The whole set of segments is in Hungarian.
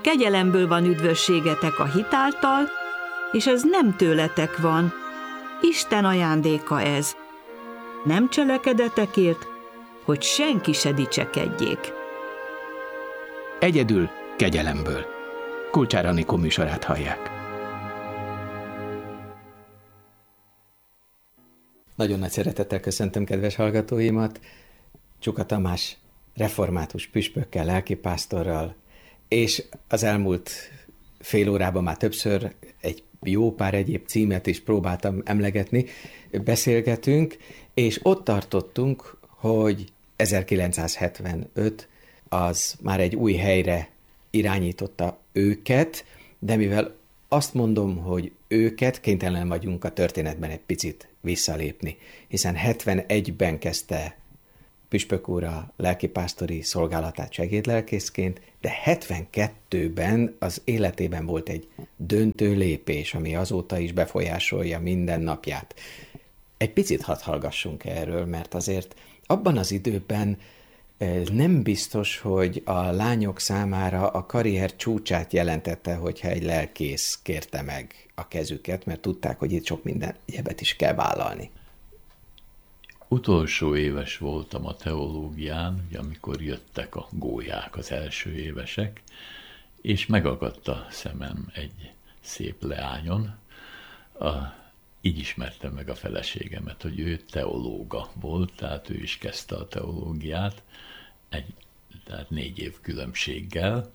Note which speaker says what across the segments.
Speaker 1: kegyelemből van üdvösségetek a hit által, és ez nem tőletek van, Isten ajándéka ez. Nem cselekedetekért, hogy senki se dicsekedjék.
Speaker 2: Egyedül kegyelemből. Kulcsár Anikó műsorát hallják.
Speaker 3: Nagyon nagy szeretettel köszöntöm kedves hallgatóimat. Csuka Tamás református püspökkel, lelkipásztorral, és az elmúlt fél órában már többször egy jó pár egyéb címet is próbáltam emlegetni, beszélgetünk, és ott tartottunk, hogy 1975 az már egy új helyre irányította őket, de mivel azt mondom, hogy őket, kénytelen vagyunk a történetben egy picit visszalépni, hiszen 71-ben kezdte püspök úr a lelkipásztori szolgálatát segédlelkészként, de 72-ben az életében volt egy döntő lépés, ami azóta is befolyásolja minden napját. Egy picit hadd hallgassunk erről, mert azért abban az időben nem biztos, hogy a lányok számára a karrier csúcsát jelentette, hogyha egy lelkész kérte meg a kezüket, mert tudták, hogy itt sok minden egyebet is kell vállalni.
Speaker 4: Utolsó éves voltam a teológián, ugye, amikor jöttek a gólyák, az első évesek, és megakadt a szemem egy szép leányon. Így ismertem meg a feleségemet, hogy ő teológa volt, tehát ő is kezdte a teológiát, tehát 4 év különbséggel,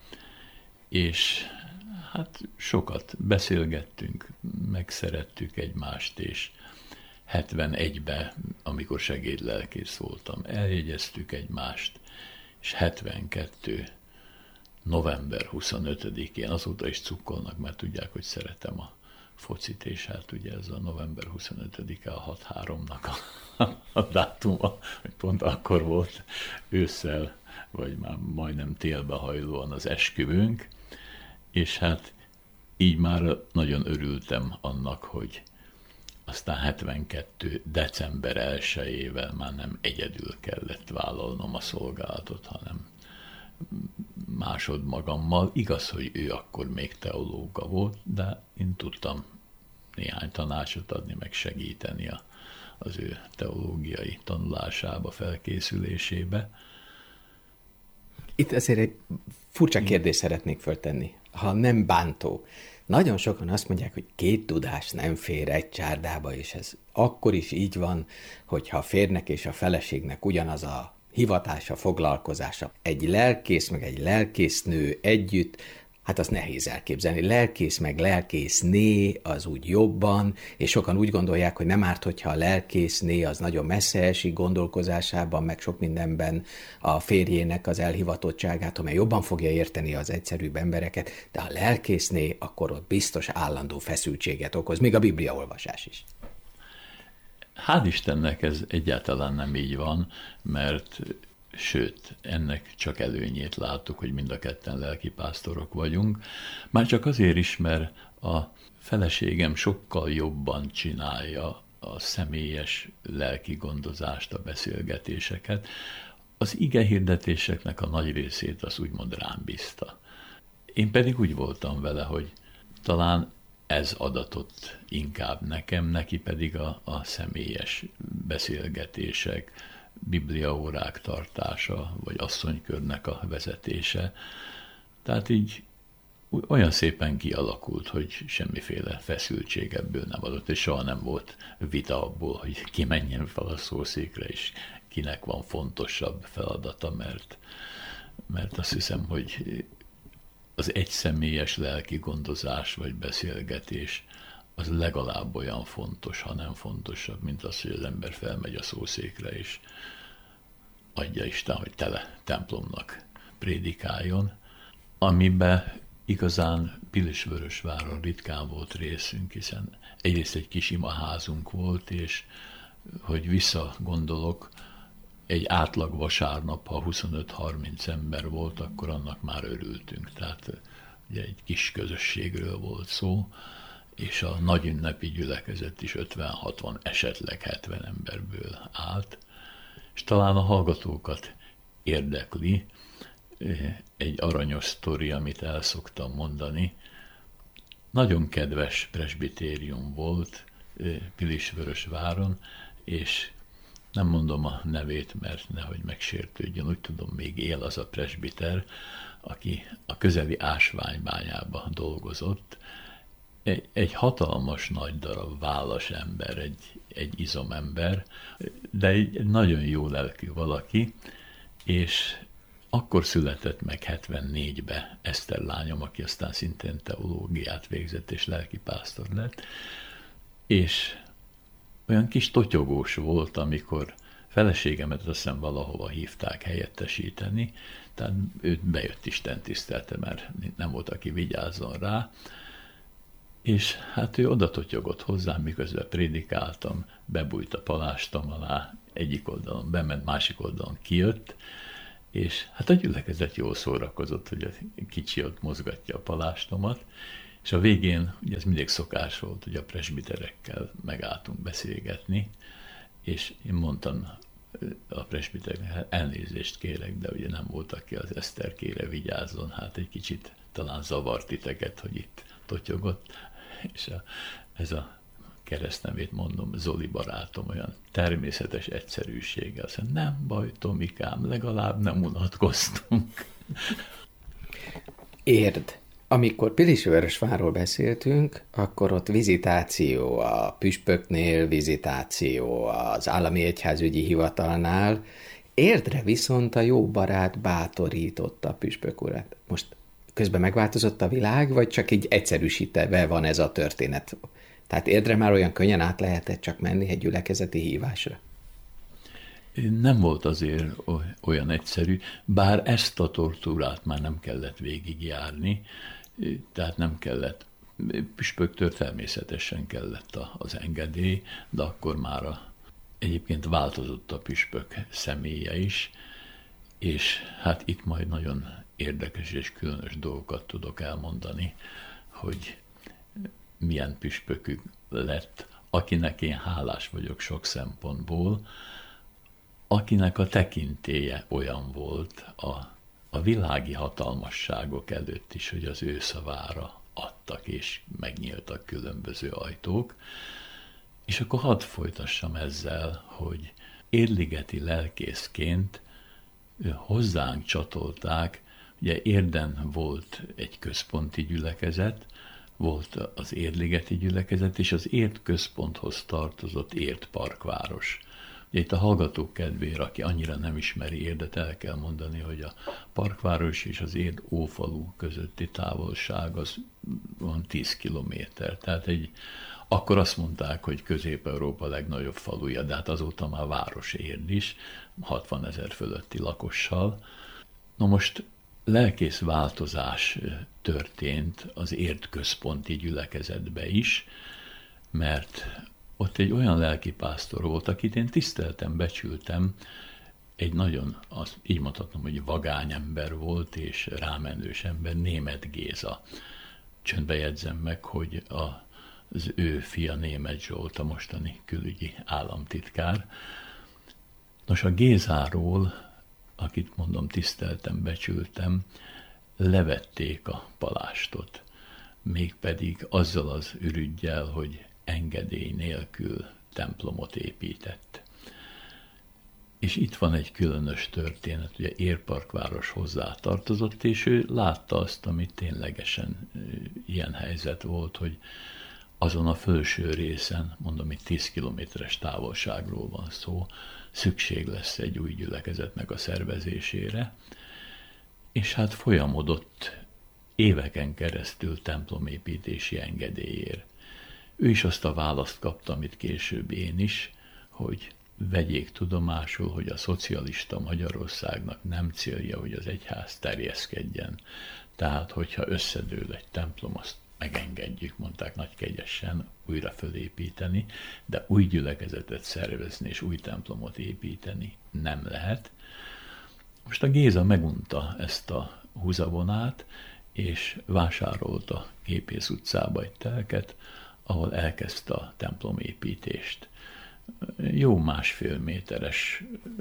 Speaker 4: és hát sokat beszélgettünk, megszerettük egymást, és 71-ben, amikor segédlelkész voltam, eljegyeztük egymást, és 72. november 25-én, azóta is cukkolnak, mert tudják, hogy szeretem a focit, és hát ugye ez a november 25-e a 6-3-nak a dátuma, hogy pont akkor volt ősszel, vagy már majdnem télbe hajlóan az esküvőnk, és hát így már nagyon örültem annak, hogy aztán 72. december 1-ével már nem egyedül kellett vállalnom a szolgálatot, hanem másodmagammal. Igaz, hogy ő akkor még teológa volt, de én tudtam néhány tanácsot adni, meg segíteni az ő teológiai tanulásába, felkészülésébe.
Speaker 3: Itt azért egy furcsa kérdést szeretnék föltenni, ha nem bántó. Nagyon sokan azt mondják, hogy 2 tudás nem fér egy csárdába, és ez akkor is így van, hogyha a férnek és a feleségnek ugyanaz a hivatása, foglalkozása. Egy lelkész meg egy lelkésznő együtt, hát azt nehéz elképzelni. Lelkész meg lelkészné az úgy jobban, és sokan úgy gondolják, hogy nem árt, hogyha a lelkészné az nagyon messze esik gondolkozásában, meg sok mindenben a férjének az elhivatottságát, amely jobban fogja érteni az egyszerűbb embereket, de a lelkészné akkor ott biztos állandó feszültséget okoz, még a bibliaolvasás is.
Speaker 4: Hál' Istennek ez egyáltalán nem így van, mert sőt, ennek csak előnyét láttuk, hogy mind a ketten lelkipásztorok vagyunk. Már csak azért is, mert a feleségem sokkal jobban csinálja a személyes lelki gondozást, a beszélgetéseket. Az igehirdetéseknek a nagy részét az úgymond rám bízta. Én pedig úgy voltam vele, hogy talán ez adatott inkább nekem, neki pedig a személyes beszélgetések, bibliaórák tartása, vagy asszonykörnek a vezetése. Tehát így olyan szépen kialakult, hogy semmiféle feszültség ebből nem adott, és soha nem volt vita abból, hogy ki menjen fel a szószékre, és kinek van fontosabb feladata, mert azt hiszem, hogy az egyszemélyes lelki gondozás vagy beszélgetés az legalább olyan fontos, ha nem fontosabb, mint az, hogy az ember felmegy a szószékre, és adja Isten, hogy tele templomnak prédikáljon, amiben igazán Pilisvörösváron ritkán volt részünk, hiszen egyrészt egy kis imaházunk volt, és hogy visszagondolok, egy átlag vasárnap, ha 25-30 ember volt, akkor annak már örültünk. Tehát ugye egy kis közösségről volt szó, és a nagy ünnepi gyülekezet is 50-60, esetleg 70 emberből állt, és talán a hallgatókat érdekli, egy aranyos sztori, amit el szoktam mondani. Nagyon kedves presbitérium volt Pilisvörösváron, és nem mondom a nevét, mert nehogy megsértődjön, úgy tudom, még él az a presbiter, aki a közeli ásványbányába dolgozott. Egy hatalmas nagy darab vállas ember, egy izomember, de egy nagyon jó lelkű valaki, és akkor született meg 74-be Eszter lányom, aki aztán szintén teológiát végzett és lelkipásztor lett, és olyan kis totyogós volt, amikor feleségemet azt hiszem valahova hívták helyettesíteni, tehát őt bejött Isten tisztelte, mert nem volt, aki vigyázzon rá, és hát ő oda totyogott hozzám, miközben prédikáltam, bebújt a palástom alá, egyik oldalon bement, másik oldalon kijött, és hát a gyülekezet jól szórakozott, hogy a kicsi ott mozgatja a palástomat, és a végén, ugye ez mindig szokás volt, hogy a presbiterekkel megálltunk beszélgetni, és én mondtam a presbitereknek, hát elnézést kérek, de ugye nem volt, aki az Eszterkére vigyázzon, hát egy kicsit talán zavart titeket, hogy itt totyogott, és ez a keresztnevét mondom, Zoli barátom olyan természetes egyszerűséggel, azt mondja, nem baj, Tomikám, legalább nem unatkoztunk.
Speaker 3: Érd. Amikor Pilisvörösvárról beszéltünk, akkor ott vizitáció a püspöknél, vizitáció az állami egyházügyi hivatalnál. Érdre viszont a jó barát bátorította a püspök urat. Most közben megváltozott a világ, vagy csak így egyszerűsítve van ez a történet? Tehát Érdre már olyan könnyen át lehetett csak menni egy gyülekezeti hívásra?
Speaker 4: Nem volt azért olyan egyszerű, bár ezt a tortúrát már nem kellett végigjárni, tehát nem kellett, püspöktől természetesen kellett az engedély, de akkor már egyébként változott a püspök személye is, és hát itt majd nagyon érdekes és különös dolgokat tudok elmondani, hogy milyen püspökük lett, akinek én hálás vagyok sok szempontból, akinek a tekintélye olyan volt a világi hatalmasságok előtt is, hogy az ő szavára adtak, és megnyíltak különböző ajtók. És akkor hadd folytassam ezzel, hogy érligeti lelkészként hozzánk csatolták, ugye Érden volt egy központi gyülekezet, volt az érligeti gyülekezet, és az Érd központhoz tartozott Érd parkváros. Ugye itt a hallgatók kedvére, aki annyira nem ismeri Érdet, el kell mondani, hogy a parkváros és az Érd ófalu közötti távolság az van 10 kilométer. Tehát akkor azt mondták, hogy Közép-Európa legnagyobb faluja, de hát azóta már város Érd is, 60 000 fölötti lakossal. Na most lelkész változás történt az Érd központi gyülekezetbe is, mert ott egy olyan lelkipásztor volt, akit én tiszteltem, becsültem, egy nagyon, így mondhatom, hogy vagány ember volt, és rámenős ember, Németh Géza. Csöndbe jegyzem meg, hogy az ő fia Németh Zsolt, a mostani külügyi államtitkár. Nos, a Gézáról, akit mondom tiszteltem, becsültem, levették a palástot, mégpedig azzal az ürüggyel, hogy engedély nélkül templomot épített. És itt van egy különös történet, ugye Érparkváros hozzá tartozott, és ő látta azt, ami ténylegesen ilyen helyzet volt, hogy azon a felső részen, mondom, itt 10 kilométeres távolságról van szó, szükség lesz egy új gyülekezetnek a szervezésére, és hát folyamodott éveken keresztül templomépítési engedélyért. Ő is azt a választ kapta, amit később én is, hogy vegyék tudomásul, hogy a szocialista Magyarországnak nem célja, hogy az egyház terjeszkedjen. Tehát, hogyha összedől egy templom, azt megengedjük, mondták nagykegyesen, újra fölépíteni, de új gyülekezetet szervezni és új templomot építeni nem lehet. Most a Géza megunta ezt a húzavonát, és vásárolt a Gépész utcába egy telket, ahol elkezdte a templomépítést. Jó 1,5 méteres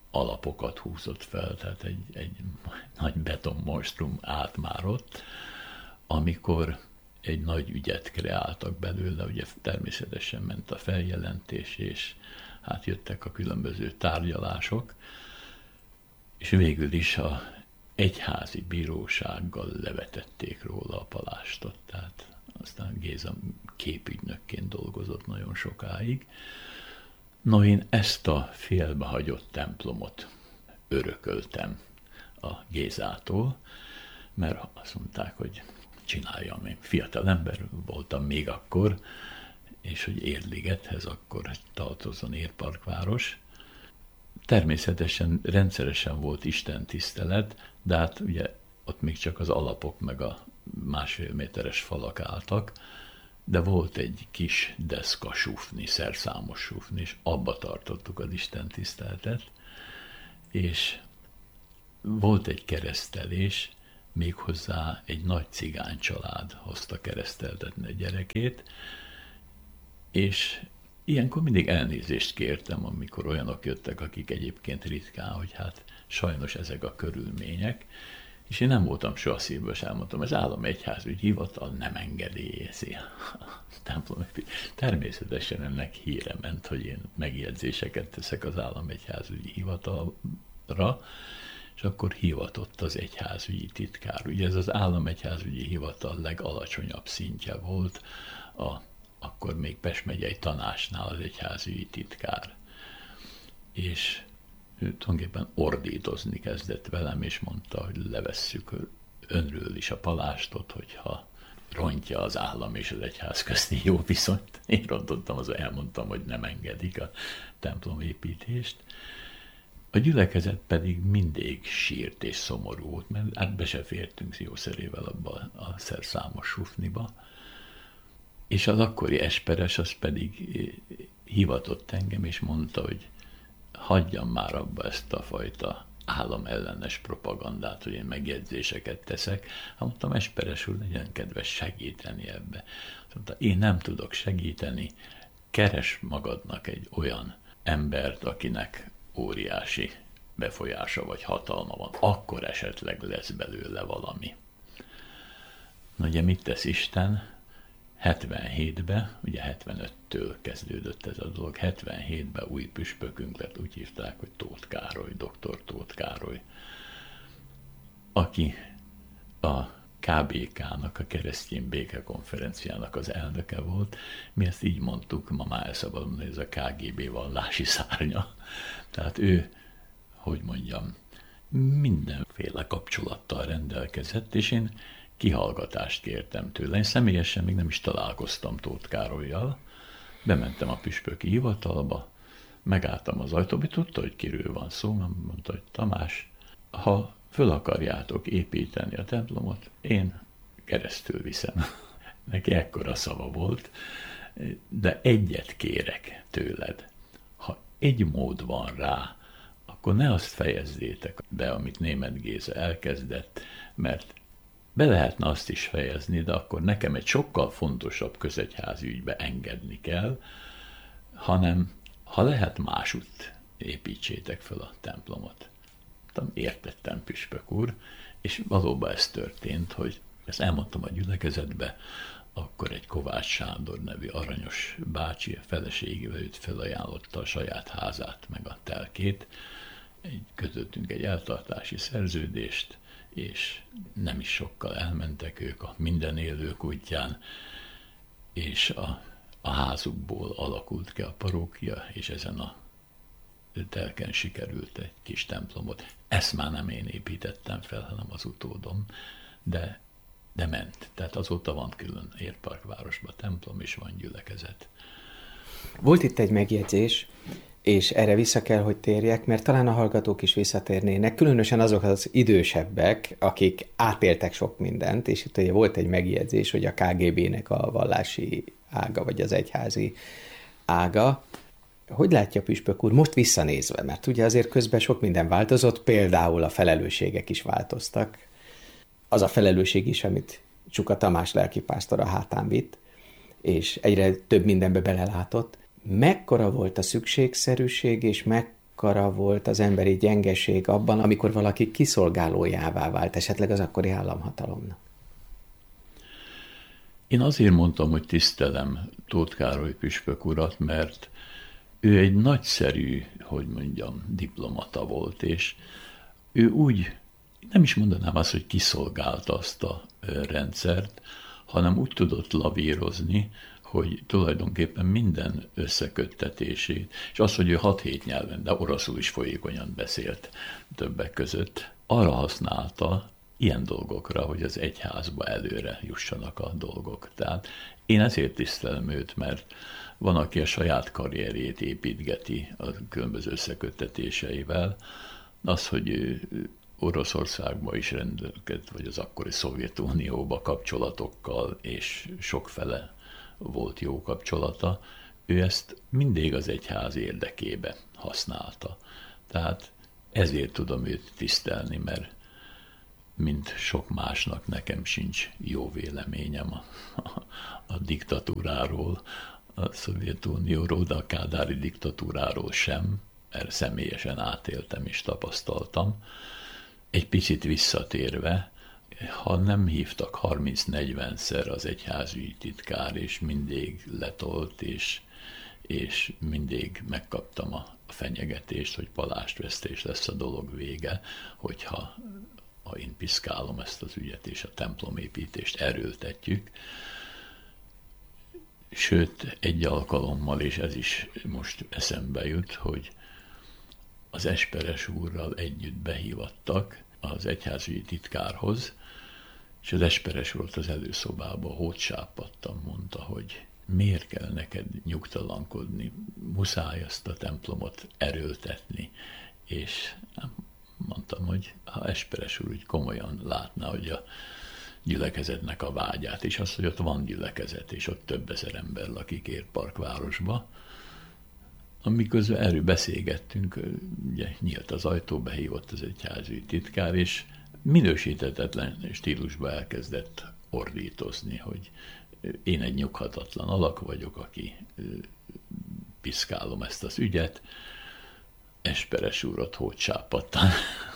Speaker 4: alapokat húzott fel, tehát egy nagy betonmonstrum állt már ott, amikor egy nagy ügyet kreáltak belőle, ugye természetesen ment a feljelentés, és hát jöttek a különböző tárgyalások, és végül is a egyházi bírósággal levetették róla a palástot, tehát aztán Géza képügynökként dolgozott nagyon sokáig. No, én ezt a félbehagyott templomot örököltem a Gézától, mert azt mondták, hogy csináljam. Én fiatal ember voltam még akkor, és hogy Érligethez akkor tartozzon Érparkváros. Természetesen rendszeresen volt istentisztelet, de hát ugye ott még csak az alapok meg a 1,5 méteres falak álltak, de volt egy kis deszka sufni, szerszámos sufni, és abba tartottuk az istentiszteletet, és volt egy keresztelés, méghozzá egy nagy cigány család hozta kereszteltetni a gyerekét, és ilyenkor mindig elnézést kértem, amikor olyanok jöttek, akik egyébként ritkán, hogy hát sajnos ezek a körülmények, és én nem voltam soha szívből, és elmondtam, az államegyházügyi hivatal nem engedélyezi a templom. Természetesen ennek híre ment, hogy én megjegyzéseket teszek az államegyházügyi hivatalra, és akkor hivatott az egyházügyi titkár. Ugye ez az államegyházügyi hivatal legalacsonyabb szintje volt, akkor még Pest megyei tanácsnál az egyházügyi titkár. És ő tulajdonképpen ordítozni kezdett velem, és mondta, hogy levesszük önről is a palástot, hogyha rontja az állam és az egyház közti jó viszonyt. Én rontottam, elmondtam, hogy nem engedik a templomépítést. A gyülekezet pedig mindig sírt és szomorú volt, mert hát be se fértünk jószerével abba a szerszámos sufniba. És az akkori esperes az pedig hivatott engem, és mondta, hogy hagyjam már abba ezt a fajta államellenes propagandát, hogy én megjegyzéseket teszek. Hát mondtam, esperes úr, legyen kedves segíteni ebbe. Azt mondta, én nem tudok segíteni, keres magadnak egy olyan embert, akinek óriási befolyása vagy hatalma van, akkor esetleg lesz belőle valami. Na ugye mit tesz Isten? 77-ben, ugye 75-től kezdődött ez a dolog, 77-ben új püspökünk lett, úgy hívták, hogy Tóth Károly, dr. Tóth Károly, aki a KBK-nak, a Keresztény Békekonferenciának az elnöke volt. Mi ezt így mondtuk, ma már elszabad mondani, ez a KGB vallási szárnya. Tehát ő, hogy mondjam, mindenféle kapcsolattal rendelkezett, és én kihallgatást kértem tőle. Én személyesen még nem is találkoztam Tóth Károllyal. Bementem a püspöki hivatalba, megálltam az ajtóba, tudta, hogy kiről van szó, mondta, hogy Tamás, ha föl akarjátok építeni a templomot, én keresztül viszem. Neki ekkora szava volt, de egyet kérek tőled. Ha egy mód van rá, akkor ne azt fejezzétek be, amit Németh Géza elkezdett, mert be lehetne azt is fejezni, de akkor nekem egy sokkal fontosabb közegyházi ügybe engedni kell, hanem ha lehet másutt építsétek fel a templomot. Értettem, püspök úr, és valóban ez történt, hogy ezt elmondtam a gyülekezetbe, akkor egy Kovács Sándor nevű aranyos bácsi, a feleségével őt felajánlotta a saját házát, meg a telkét, kötöttünk egy eltartási szerződést, és nem is sokkal elmentek ők a minden élők útján, és a házukból alakult ki a parókia, és ezen a telken sikerült egy kis templomot. Ezt már nem én építettem fel, hanem az utódom, de ment. Tehát azóta van külön Érparkvárosban templom, és van gyülekezet.
Speaker 3: Volt itt egy megjegyzés, és erre vissza kell, hogy térjek, mert talán a hallgatók is visszatérnének, különösen azok az idősebbek, akik átéltek sok mindent, és itt ugye volt egy megjegyzés, hogy a KGB-nek a vallási ága, vagy az egyházi ága. Hogy látja püspök úr, most visszanézve, mert ugye azért közben sok minden változott, például a felelősségek is változtak. Az a felelősség is, amit Csuka Tamás lelkipásztor a hátán vitt, és egyre több mindenbe belelátott. Mekkora volt a szükségszerűség, és mekkora volt az emberi gyengeség abban, amikor valaki kiszolgálójává vált, esetleg az akkori államhatalomnak?
Speaker 4: Én azért mondtam, hogy tisztelem Tóth Károly püspök urat, mert ő egy nagyszerű, hogy mondjam, diplomata volt, és ő úgy, nem is mondanám azt, hogy kiszolgálta azt a rendszert, hanem úgy tudott lavírozni, hogy tulajdonképpen minden összeköttetését, és az, hogy ő 6-7 nyelven, de oroszul is folyékonyan beszélt többek között, arra használta ilyen dolgokra, hogy az egyházba előre jussanak a dolgok. Tehát én ezért tisztelem őt, mert van, aki a saját karrierjét építgeti a különböző összeköttetéseivel. Az, hogy ő Oroszországban is rendelkezett, vagy az akkori Szovjetunióba kapcsolatokkal, és sokfele volt jó kapcsolata, ő ezt mindig az egyház érdekébe használta. Tehát ezért tudom őt tisztelni, mert mint sok másnak nekem sincs jó véleményem a diktatúráról, a Szovjetunióról, de a kádári diktatúráról sem, mert személyesen átéltem és tapasztaltam. Egy picit visszatérve, ha nem hívtak 30-40-szer az egyházügyi titkár, és mindig letolt, és mindig megkaptam a fenyegetést, hogy palástvesztés lesz a dolog vége, hogyha én piszkálom ezt az ügyet, és a templomépítést erőltetjük. Sőt, egy alkalommal, és ez is most eszembe jut, hogy az Esperes úrral együtt behívattak az egyházügyi titkárhoz, és az Esperes úr az előszobába hótsápadtan mondta, hogy miért kell neked nyugtalankodni, muszáj ezt a templomot erőltetni, és mondtam, hogy ha Esperes úr úgy komolyan látná, hogy a gyülekezetnek a vágyát, és az, hogy ott van gyülekezet, és ott több ezer ember lakik Érparkvárosba, amiközben erről beszélgettünk, ugye nyílt az ajtó, behívott az egyházügyi titkár, és minősíthetetlen stílusba elkezdett ordítozni, hogy én egy nyughatatlan alak vagyok, aki piszkálom ezt az ügyet. Esperes úrot hótsápadtan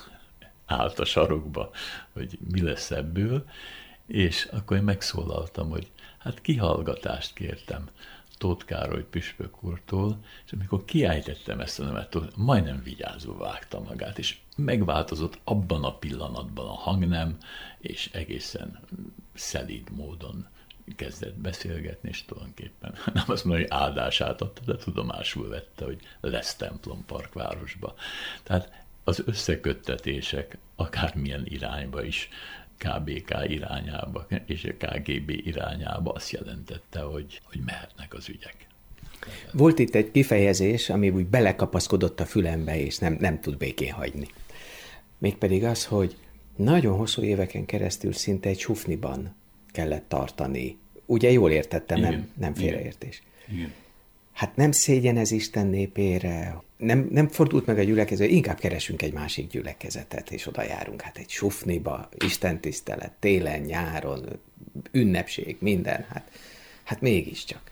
Speaker 4: állt a sarokba, hogy mi lesz ebből, és akkor én megszólaltam, hogy hát kihallgatást kértem Tóth Károly püspök úrtól, és amikor kiejtettem ezt a nevet, majdnem vigyázva vágta magát, és megváltozott abban a pillanatban a hangnem, és egészen szelíd módon kezdett beszélgetni, és tulajdonképpen nem azt mondja, hogy áldását adta, de tudomásul vette, hogy lesz templom Parkvárosba. Tehát az összeköttetések akármilyen irányba is, KBK irányába és a KGB irányába azt jelentette, hogy mehetnek az ügyek.
Speaker 3: Volt itt egy kifejezés, ami úgy belekapaszkodott a fülembe, és nem tud békén hagyni. Mégpedig az, hogy nagyon hosszú éveken keresztül szinte egy sufniban kellett tartani. Ugye jól értettem, nem félreértés.
Speaker 4: Igen.
Speaker 3: Hát nem szégyen ez Isten népére, nem fordult meg a gyülekezet, inkább keresünk egy másik gyülekezetet, és oda járunk. Hát egy sufniba, istentisztelet, télen, nyáron, ünnepség, minden, hát mégiscsak.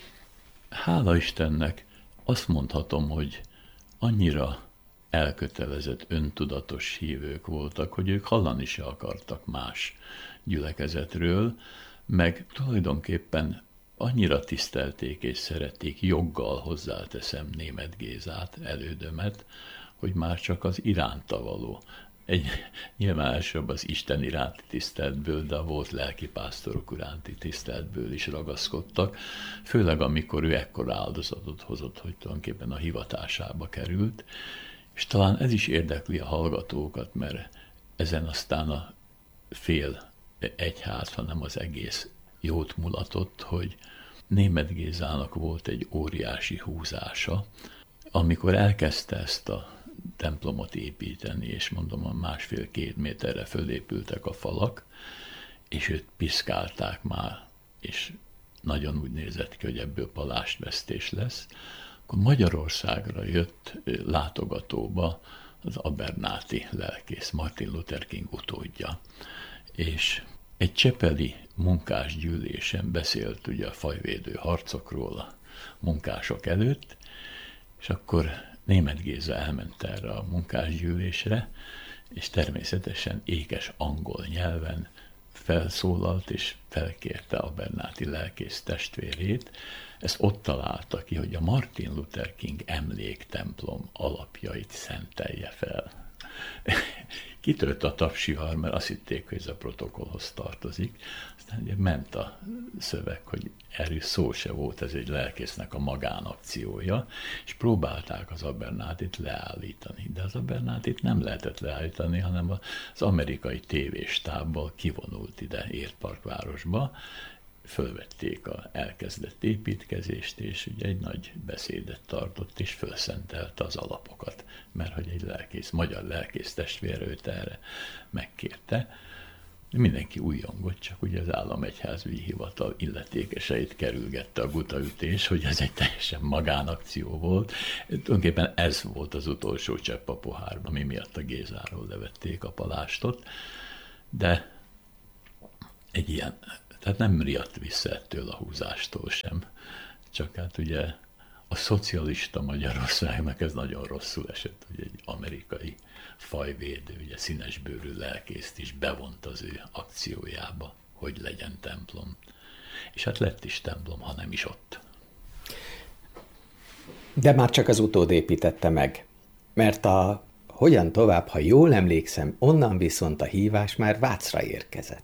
Speaker 4: Hála Istennek, azt mondhatom, hogy annyira elkötelezett, öntudatos hívők voltak, hogy ők hallani se akartak más gyülekezetről, meg tulajdonképpen annyira tisztelték és szerették, joggal hozzáteszem Németh Gézát, elődömet, hogy már csak az iránta való. Nyilván elsőbb az Isten iránti tiszteletből, de volt lelkipásztorok iránti tiszteletből is ragaszkodtak, főleg amikor ő ekkor áldozatot hozott, hogy tulajdonképpen a hivatásába került, és talán ez is érdekli a hallgatókat, mert ezen aztán a fél egyház, hanem az egész jót mulatott, hogy Németh Gézának volt egy óriási húzása, amikor elkezdte ezt a templomot építeni, és mondom, a 1,5-2 méterre fölépültek a falak, és őt piszkálták már, és nagyon úgy nézett ki, hogy ebből palástvesztés lesz, akkor Magyarországra jött látogatóba az Abernáti lelkész, Martin Luther King utódja, és egy csepeli munkásgyűlésen beszélt ugye a fajvédő harcokról a munkások előtt, és akkor Németh Géza elment erre a munkásgyűlésre, és természetesen ékes angol nyelven felszólalt, és felkérte Abernáti lelkész testvérét. Ezt ott találta ki, hogy a Martin Luther King emléktemplom alapjait szentelje fel. Kitört a tapsivár, mert azt hitték, hogy ez a protokollhoz tartozik. Aztán ugye ment a szöveg, hogy erről szó se volt, ez egy lelkésznek a magánakciója, és próbálták az Abernátit leállítani. De az Abernátit nem lehetett leállítani, hanem az amerikai tévéstábból kivonult ide Értparkvárosba, fölvették a elkezdett építkezést, és ugye egy nagy beszédet tartott, és felszentelte az alapokat, mert hogy egy lelkész, magyar lelkész testvére őt erre megkérte. Mindenki újongott, csak ugye az államegyházügyi hivatal illetékeseit kerülgette a gutaütés, hogy ez egy teljesen magánakció volt. Tulajdonképpen ez volt az utolsó csepp a pohárban, ami miatt a Gézáról levették a palástot, de egy ilyen, tehát nem riadt vissza ettől a húzástól sem, csak hát ugye a szocialista Magyarországnak ez nagyon rosszul esett, hogy egy amerikai fajvédő, ugye színesbőrű lelkészt is bevont az ő akciójába, hogy legyen templom. És hát lett is templom, ha nem is ott.
Speaker 3: De már csak az utód építette meg, mert hogyan tovább, ha jól emlékszem, onnan viszont a hívás már Vácra érkezett.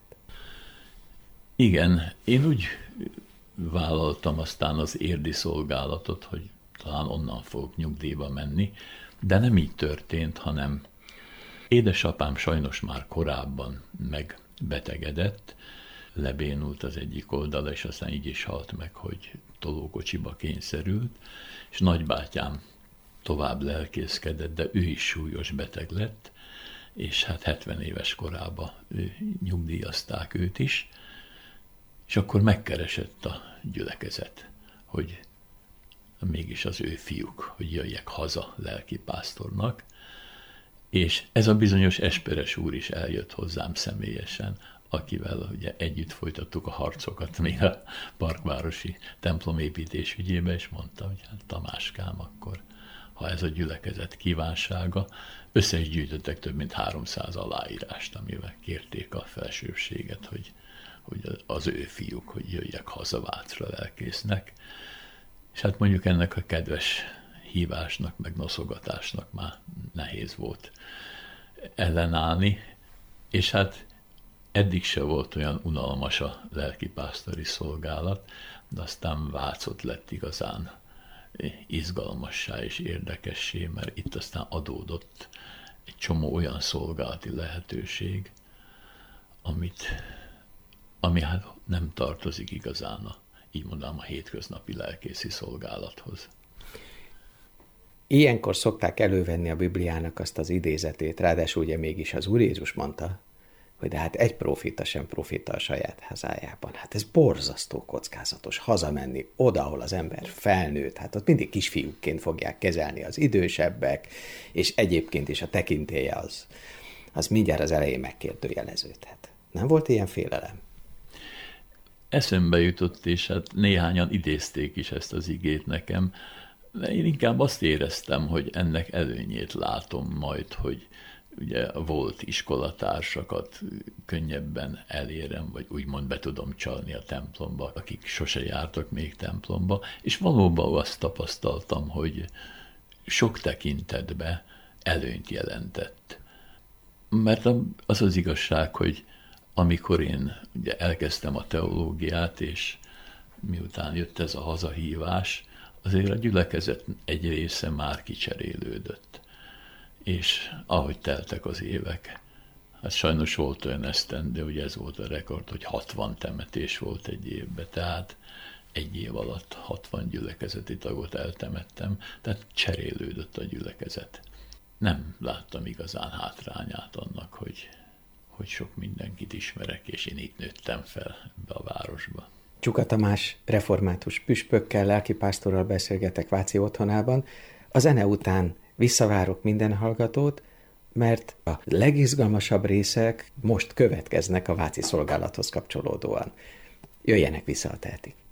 Speaker 4: Igen, én úgy vállaltam aztán az érdi szolgálatot, hogy talán onnan fogok nyugdíjba menni, de nem így történt, hanem édesapám sajnos már korábban megbetegedett, lebénult az egyik oldala, és aztán így is halt meg, hogy tolókocsiba kényszerült, és nagybátyám tovább lelkészkedett, de ő is súlyos beteg lett, és hát 70 éves korában nyugdíjazták őt is, és akkor megkeresett a gyülekezet, hogy mégis az ő fiúk, hogy jöjjek haza lelkipásztornak, és ez a bizonyos Esperes úr is eljött hozzám személyesen, akivel ugye együtt folytattuk a harcokat még a parkvárosi templomépítés ügyébe, és mondta, hogy hát Tamáskám, akkor ha ez a gyülekezet kívánsága, össze is gyűjtöttek több mint 300 aláírást, amivel kérték a felsőbséget, hogy az ő fiúk, hogy jöjjek haza Vácra lelkésznek. És hát mondjuk ennek a kedves hívásnak, meg noszogatásnak már nehéz volt ellenállni, és hát eddig se volt olyan unalmas a lelkipásztori szolgálat, de aztán Vácot lett igazán izgalmassá és érdekessé, mert itt aztán adódott egy csomó olyan szolgálati lehetőség, ami hát nem tartozik igazán így mondanám, a hétköznapi lelkészi szolgálathoz.
Speaker 3: Ilyenkor szokták elővenni a Bibliának azt az idézetét, ráadásul ugye mégis az Úr Jézus mondta, hogy de hát egy profita sem profita a saját hazájában. Hát ez borzasztó kockázatos hazamenni oda, ahol az ember felnőtt, hát ott mindig kisfiúkként fogják kezelni az idősebbek, és egyébként is a tekintélye az mindjárt az elején megkérdőjeleződhet. Nem volt ilyen félelem?
Speaker 4: Eszembe jutott, és hát néhányan idézték is ezt az igét nekem, de én inkább azt éreztem, hogy ennek előnyét látom majd, hogy ugye volt iskolatársakat könnyebben elérem, vagy úgymond be tudom csalni a templomba, akik sose jártak még templomba, és valóban azt tapasztaltam, hogy sok tekintetben előnyt jelentett. Mert az az igazság, hogy amikor én ugye elkezdtem a teológiát, és miután jött ez a hazahívás, azért a gyülekezet egy része már kicserélődött. És ahogy teltek az évek, hát sajnos volt olyan esztendő, ugye ez volt a rekord, hogy 60 temetés volt egy évben, tehát egy év alatt 60 gyülekezeti tagot eltemettem, tehát cserélődött a gyülekezet. Nem láttam igazán hátrányát annak, hogy sok mindenkit ismerek, és én itt nőttem fel ebbe a városba.
Speaker 3: Csuka Tamás református püspökkel, lelkipásztorral beszélgetek Váci otthonában. A zene után visszavárok minden hallgatót, mert a legizgalmasabb részek most következnek a váci szolgálathoz kapcsolódóan. Jöjjenek vissza, ha tehetik.